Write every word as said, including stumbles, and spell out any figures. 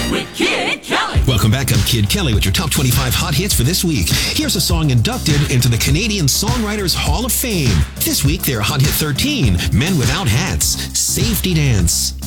with Kid Kelly. Welcome back. I'm Kid Kelly with your top twenty-five hot hits for this week. Here's a song inducted into the Canadian Songwriters Hall of Fame. This week, they're Hot Hit thirteen, Men Without Hats, Safety Dance.